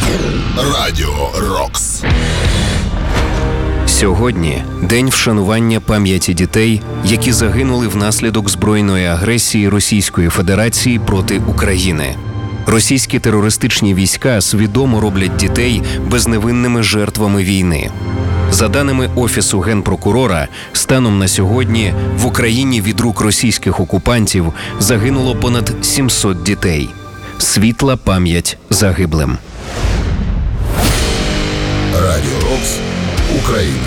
Радіо Рокс. Сьогодні день вшанування пам'яті дітей, які загинули внаслідок збройної агресії Російської Федерації проти України. Російські терористичні війська свідомо роблять дітей безневинними жертвами війни. За даними Офісу Генпрокурора, станом на сьогодні в Україні від рук російських окупантів загинуло понад 700 дітей. Світла пам'ять загиблим. Радіо Рокс. Україна.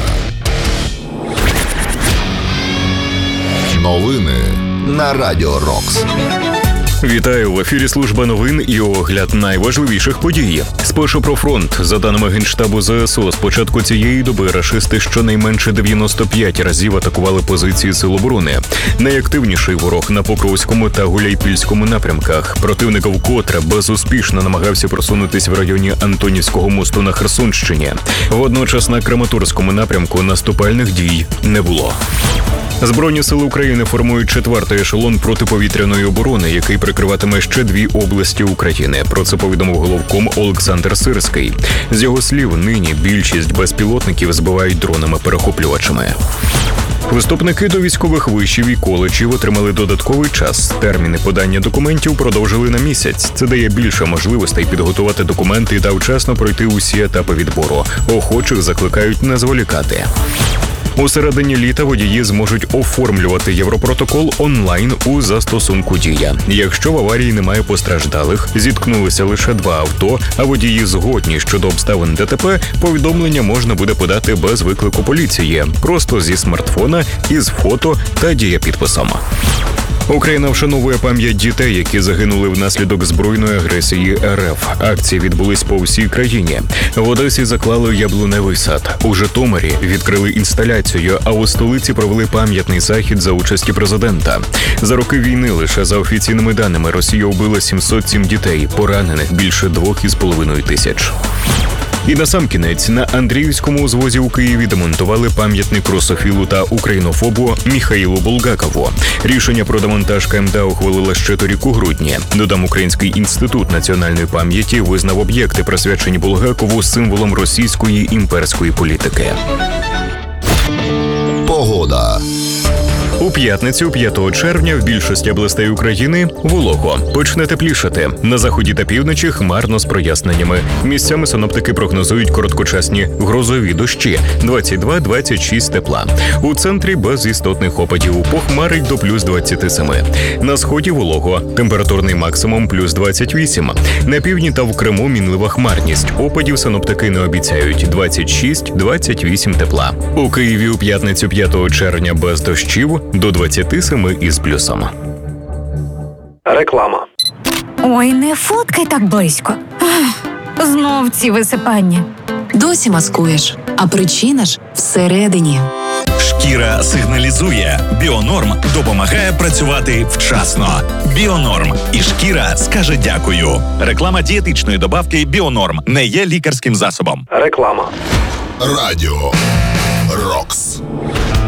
Новини на Радіо Рокс. Вітаю! В ефірі служба новин і огляд найважливіших подій. Спершу про фронт. За даними Генштабу ЗСУ, з початку цієї доби рашисти щонайменше 95 разів атакували позиції Сил оборони. Найактивніший ворог на Покровському та Гуляйпільському напрямках. Противник вкотре безуспішно намагався просунутись в районі Антонівського мосту на Херсонщині. Водночас на Краматорському напрямку наступальних дій не було. Збройні сили України формують 4-й ешелон протиповітряної оборони, який прикриватиме ще 2 області України. Про це повідомив головком Олександр Сирський. З його слів, нині більшість безпілотників збивають дронами-перехоплювачами. Вступники до військових вишів і коледжів отримали додатковий час. Терміни подання документів продовжили на місяць. Це дає більше можливостей підготувати документи та вчасно пройти усі етапи відбору. Охочих закликають не зволікати. У середині літа водії зможуть оформлювати Європротокол онлайн у застосунку «Дія». Якщо в аварії немає постраждалих, зіткнулися лише 2 авто, а водії згодні щодо обставин ДТП, повідомлення можна буде подати без виклику поліції, просто зі смартфона, із фото та дієпідписом. Україна вшановує пам'ять дітей, які загинули внаслідок збройної агресії РФ. Акції відбулись по всій країні. В Одесі заклали яблуневий сад. У Житомирі відкрили інсталяцію, а у столиці провели пам'ятний захід за участі президента. За роки війни, лише за офіційними даними, Росія вбила 707 дітей, поранених більше 2,5 тисяч. І насамкінець, на Андріївському узвозі у Києві демонтували пам'ятник русофілу та українофобу Міхаїлу Булгакову. Рішення про демонтаж КМДА ухвалила ще торік у грудні. Додам, Український інститут національної пам'яті визнав об'єкти, присвячені Булгакову, символом російської імперської політики. Погода. У п'ятницю, 5 червня, в більшості областей України волого. Почне теплішати. На заході та півночі хмарно з проясненнями. Місцями синоптики прогнозують короткочасні грозові дощі – 22-26 тепла. У центрі без істотних опадів, похмарить до плюс 27. На сході волого. Температурний максимум плюс 28. На півдні та в Криму мінлива хмарність. Опадів синоптики не обіцяють – 26-28 тепла. У Києві у п'ятницю, 5 червня, без дощів – до 27 із плюсом. Реклама. Ой, не фоткай так близько. Знов ці висипання. Досі маскуєш, а причина ж всередині. Шкіра сигналізує. Біонорм допомагає працювати вчасно. Біонорм. І шкіра скаже дякую. Реклама дієтичної добавки Біонорм не є лікарським засобом. Реклама. Радіо Рокс.